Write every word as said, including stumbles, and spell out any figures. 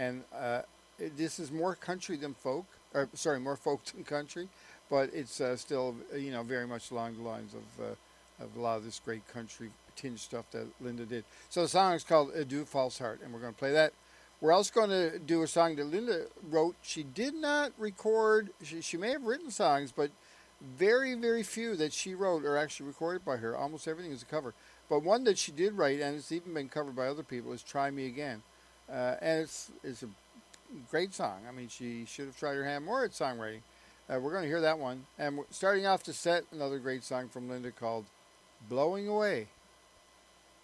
and uh, it, this is more country than folk, or sorry, more folk than country, but it's uh, still you know very much along the lines of uh, of a lot of this great country tinge stuff that Linda did. So the song is called "Adieu False Heart," and we're going to play that. We're also going to do a song that Linda wrote. She did not record. She, she may have written songs, but very, very few that she wrote are actually recorded by her. Almost everything is a cover. But one that she did write, and it's even been covered by other people, is "Try Me Again," uh, and it's it's a great song. I mean, she should have tried her hand more at songwriting. Uh, we're going to hear that one, and we're starting off the set, another great song from Linda called "Blowing Away."